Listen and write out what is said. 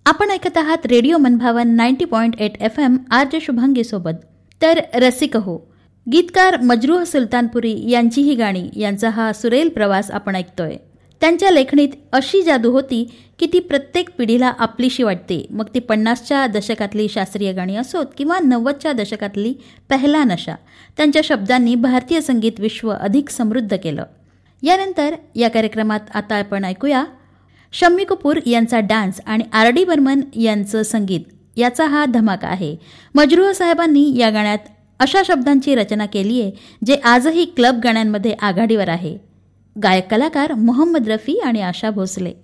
आपण ऐकत आहात रेडिओ मनभावन 90.8 FM आरजे शुभांगी सोबत. तर रसिक हो, गीतकार मजरूह सुलतानपुरी यांची ही गाणी यांचा हा सुरेल प्रवास आपण ऐकतोय. त्यांच्या लेखणीत अशी जादू होती की ती प्रत्येक पिढीला आपलीशी वाटते. मग ती 50च्या दशकातली शास्त्रीय गाणी असोत किंवा 90च्या दशकातली पहला नशा. त्यांच्या शब्दांनी भारतीय संगीत विश्व अधिक समृद्ध केलं. यानंतर या कार्यक्रमात आता आपण ऐकूया शम्मी कपूर यांचा डान्स आणि आर.डी. बर्मन यांचं संगीत याचा हा धमाका आहे. मजरूह साहेबांनी या गाण्यात अशा शब्दांची रचना केली आहे जे आजही क्लब गाण्यांमध्ये आघाडीवर आहे. गायक कलाकार मोहम्मद रफी आणि आशा भोसले.